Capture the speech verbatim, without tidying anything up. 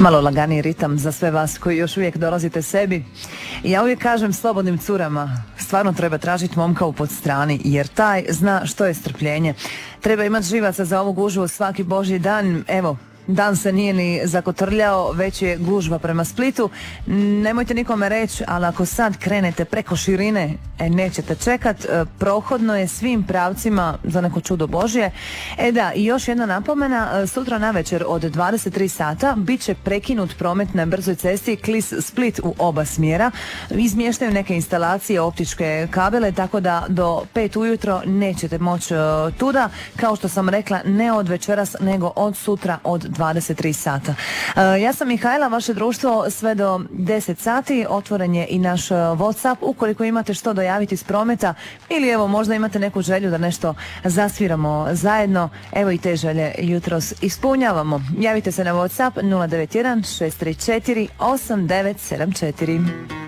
Malo laganiji ritam za sve vas koji još uvijek dolazite sebi. Ja uvijek kažem slobodnim curama, stvarno treba tražiti momka u podstrani, jer taj zna što je strpljenje. Treba imati živaca za ovu gužvu svaki božji dan. Evo, dan se nije ni zakotrljao, već je gužva prema Splitu. Nemojte nikome reći, ali ako sad krenete preko širine, e, nećete čekat. E, prohodno je svim pravcima za neko čudo Božje. E da, i još jedna napomena, e, sutra navečer od dvadeset tri sata bit će prekinut promet na brzoj cesti Klis-Split u oba smjera. Izmještaju neke instalacije, optičke kabele, tako da do pet ujutro nećete moći e, tuda. Kao što sam rekla, ne od večeras, nego od sutra od dvadeset tri sata. E, ja sam Mihajla, vaše društvo sve do deset sati, otvoren je i naš WhatsApp, ukoliko imate što dojaviti iz prometa ili evo možda imate neku želju da nešto zasviramo zajedno, evo i te želje jutros ispunjavamo. Javite se na WhatsApp nula devet jedan šest tri četiri osam devet sedam četiri.